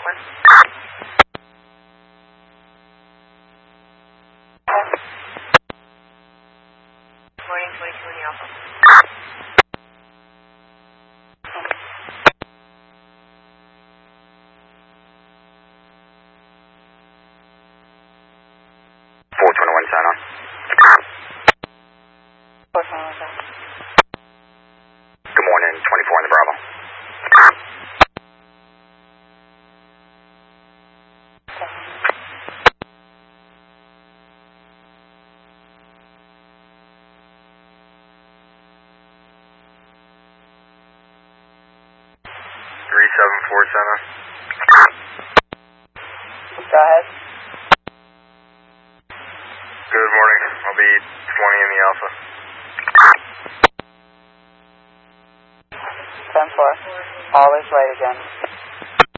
Morning, 22 in the Alpha. 421 sign on. 421 sign. Good morning, 24 in the Bravo. Three 747. Go ahead. Good morning. I'll be 20 in the Alpha. 10-4. Always right again.